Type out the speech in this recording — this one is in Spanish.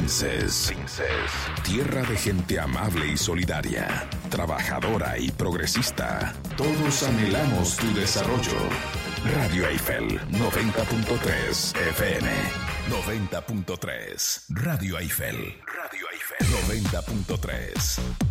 Princes. Tierra de gente amable y solidaria, trabajadora y progresista. Todos anhelamos tu desarrollo. Radio Eiffel 90.3 FM. 90.3. Radio Eiffel 90.3.